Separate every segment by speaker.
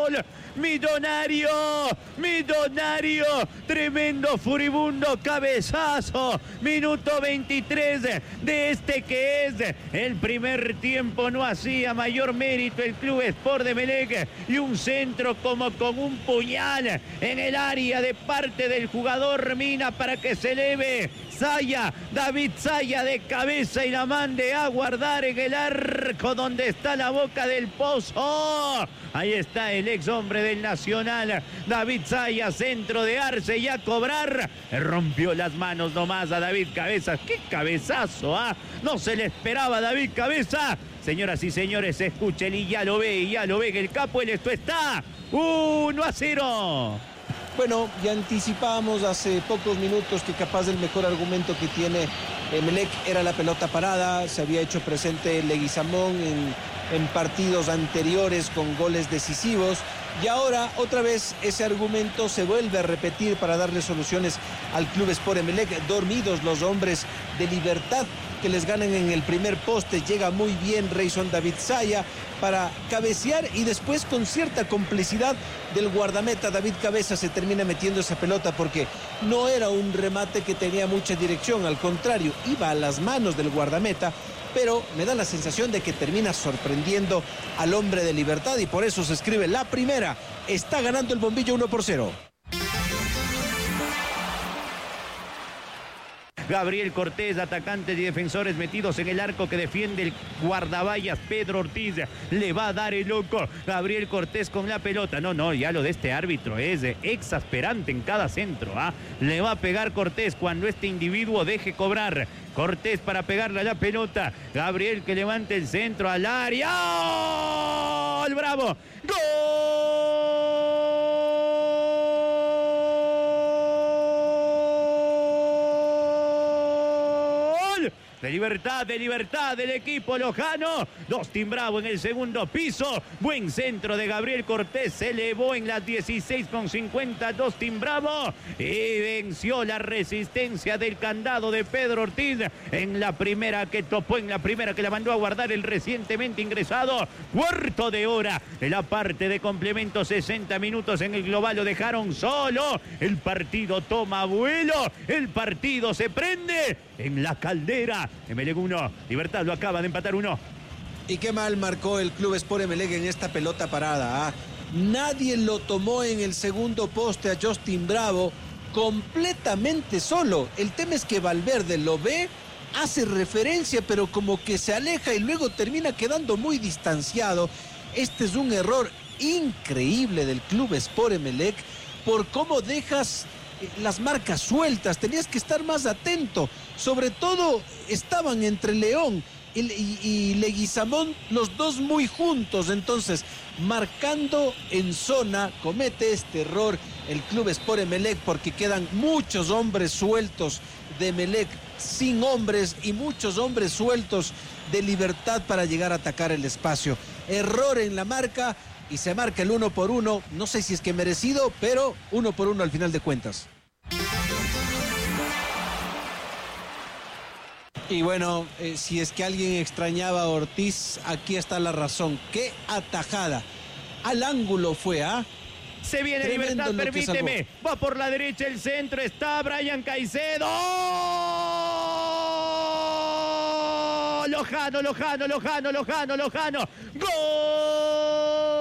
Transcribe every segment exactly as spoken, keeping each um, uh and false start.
Speaker 1: gol. Millonario, millonario, tremendo furibundo cabezazo. Minuto veintitrés de este que es el primer tiempo. No hacía mayor mérito el Club Sport de Emelec y un centro como con un puñal en el área de parte del jugador Mina para que se eleve Zaya, David Zaya de cabeza y la mande a guardar en el arco donde está la boca del pozo. Ahí está el ex hombre del Nacional, David Zaya, centro de Arce y a cobrar. Rompió las manos nomás a David Cabeza. ¡Qué cabezazo! ¿ah? No se le esperaba a David Cabeza. Señoras y señores, escuchen y ya lo ve, y ya lo ve que el capo, el esto está uno a cero.
Speaker 2: Bueno, ya anticipábamos hace pocos minutos que capaz el mejor argumento que tiene Emelec era la pelota parada. Se había hecho presente Leguizamón en, en partidos anteriores con goles decisivos. Y ahora otra vez ese argumento se vuelve a repetir para darle soluciones al Club Sport Emelec. Dormidos los hombres de Libertad que les ganan en el primer poste. Llega muy bien Rayson David Zaya para cabecear y después con cierta complicidad del guardameta David Cabeza se termina metiendo esa pelota porque no era un remate que tenía mucha dirección, al contrario, iba a las manos del guardameta, pero me da la sensación de que termina sorprendiendo al hombre de Libertad y por eso se escribe la primera. Está ganando el Bombillo uno por cero.
Speaker 1: Gabriel Cortés, atacantes y defensores metidos en el arco que defiende el guardaballas Pedro Ortiz. Le va a dar el loco. Gabriel Cortés con la pelota. No, no, ya lo de este árbitro es exasperante en cada centro. ¿ah? Le va a pegar Cortés cuando este individuo deje cobrar. Cortés para pegarle a la pelota. Gabriel que levanta el centro al área. ¡Oh! ¡El bravo! ¡Gol! De Libertad, de Libertad del equipo lojano. Dostin Bravo en el segundo piso. Buen centro de Gabriel Cortés. Se elevó en las dieciséis con cincuenta Dostin Bravo. Y venció la resistencia del candado de Pedro Ortiz. En la primera que topó, en la primera que la mandó a guardar el recientemente ingresado. Cuarto de hora de la parte de complemento. sesenta minutos en el global. Lo dejaron solo. El partido toma vuelo. El partido se prende en la caldera. Emelec uno, Libertad lo acaba de empatar uno.
Speaker 2: Y qué mal marcó el Club Sport Emelec en esta pelota parada. ¿ah? Nadie lo tomó en el segundo poste a Dostin Bravo completamente solo. El tema es que Valverde lo ve, hace referencia, pero como que se aleja y luego termina quedando muy distanciado. Este es un error increíble del Club Sport Emelec por cómo dejas las marcas sueltas. Tenías que estar más atento. Sobre todo estaban entre León y, y, y Leguizamón, los dos muy juntos. Entonces, marcando en zona, comete este error el Club Sport Emelec porque quedan muchos hombres sueltos de Emelec sin hombres y muchos hombres sueltos de Libertad para llegar a atacar el espacio. Error en la marca y se marca el uno por uno. No sé si es que merecido, pero uno por uno al final de cuentas. Y bueno, eh, si es que alguien extrañaba a Ortiz, aquí está la razón. ¡Qué atajada! Al ángulo fue, ¿ah? ¿eh?
Speaker 1: Se viene Tremendo Libertad, permíteme. Va por la derecha el centro, está Brian Caicedo. Lojano, Lojano, Lojano, Lojano, Lojano. ¡Gol!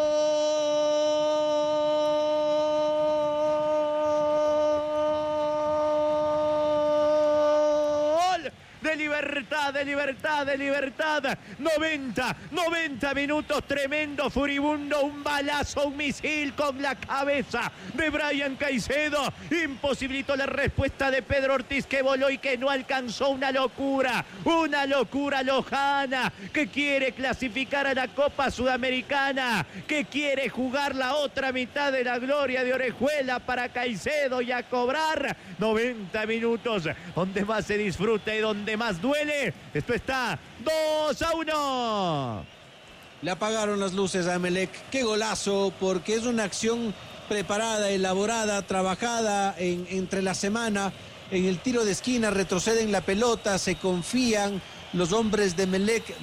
Speaker 1: De Libertad, de Libertad, de Libertad. noventa, noventa minutos, tremendo, furibundo, un balazo, un misil con la cabeza de Brian Caicedo. Imposibilitó la respuesta de Pedro Ortiz, que voló y que no alcanzó. Una locura, una locura lojana, que quiere clasificar a la Copa Sudamericana, que quiere jugar la otra mitad de la gloria de Orejuela para Caicedo y a cobrar. noventa minutos, donde más se disfruta y donde más duele. Esto está dos a uno.
Speaker 2: Le apagaron las luces a Emelec. Qué golazo, porque es una acción preparada, elaborada, trabajada en, entre la semana. En el tiro de esquina retroceden la pelota, se confían los hombres de Emelec,